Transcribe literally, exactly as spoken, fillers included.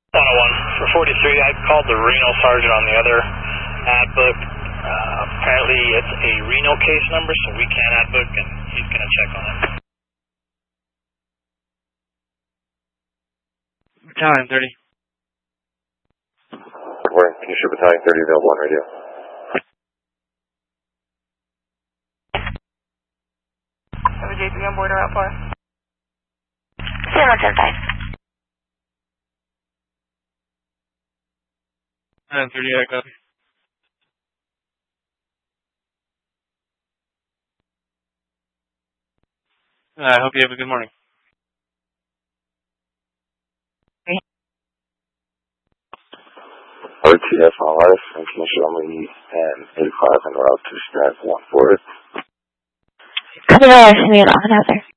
one oh one for forty-three, I called the Reno sergeant on the other ad book. Uh, apparently it's a Reno case number, so we can't ad book, and he's going to check on it. Battalion thirty. Good morning. Can you ship Battalion thirty available on radio? Have a J three on board or out far? zero ten five. Battalion thirty, I copy. I hope you have a good morning. R T F on life, and can you show me an eighty-five en route to Strat one four? Copy, Senior Officer.